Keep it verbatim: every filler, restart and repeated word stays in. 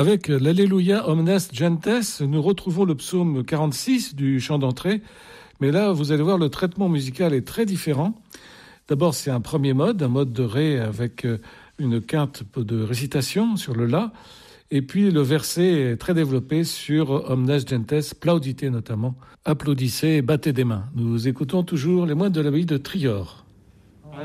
Avec l'Alléluia Omnes Gentes, nous retrouvons le psaume quarante-six du chant d'entrée. Mais là, vous allez voir, le traitement musical est très différent. D'abord, c'est un premier mode, un mode de Ré avec une quinte de récitation sur le La. Et puis, le verset est très développé sur Omnes Gentes, plaudite notamment. Applaudissez et battez des mains. Nous écoutons toujours les moines de l'abbaye de Trior.